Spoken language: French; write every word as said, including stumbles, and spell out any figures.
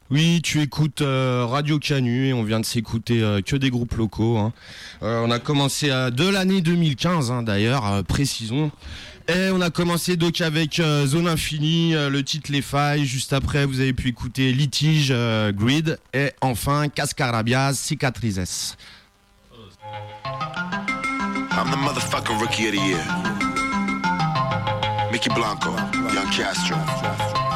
Oui, tu écoutes euh, Radio Canu et on vient de s'écouter euh, que des groupes locaux. Hein. Euh, on a commencé euh, de l'année deux mille quinze hein, d'ailleurs, euh, précisons. Et on a commencé donc avec euh, Zone Infinie, euh, le titre Les Failles. Juste après, vous avez pu écouter Litige, euh, Grid. Et enfin, Cascarabias, Cicatrices. I'm the motherfucking rookie of the year. Mickey Blanco, Young Castro.